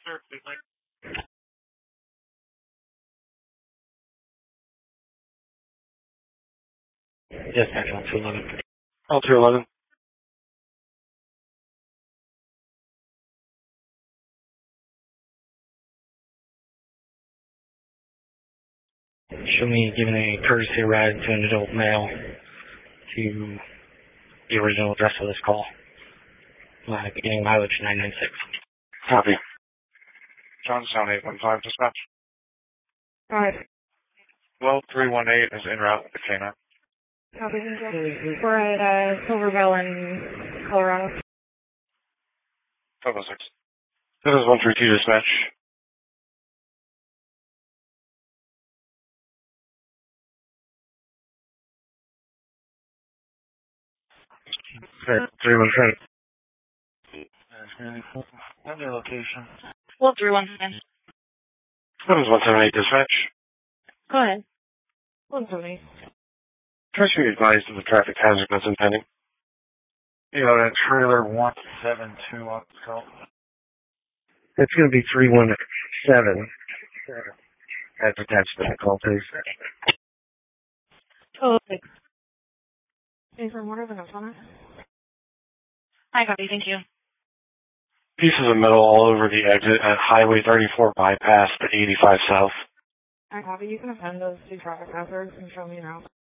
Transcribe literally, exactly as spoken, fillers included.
Yes, actually, two eleven. Oh, two eleven. Show me giving a courtesy ride to an adult male to the original address of this call. Uh, beginning mileage nine nine six. Copy. Johnstown eight one five dispatch. Alright. Well, three one eight is en route to K nine. Copy, thank you. We're at uh, Silver Bell in Colorado. five oh six. This is one three two dispatch. three one three. Another location. Well, three one seven. This is one seven eight dispatch. Go ahead. one seven eight. Trust me advised of the traffic hazard that's impending. You know, that trailer one seven two on the call. It's going to be three one seven. That's attached to that call, please. Oh, six. Hey, from what are the notes on it? Hi, copy, thank you. Pieces of metal all over the exit at Highway thirty-four bypass to eighty-five south. Hi, copy. You can append those two traffic hazards and show me now.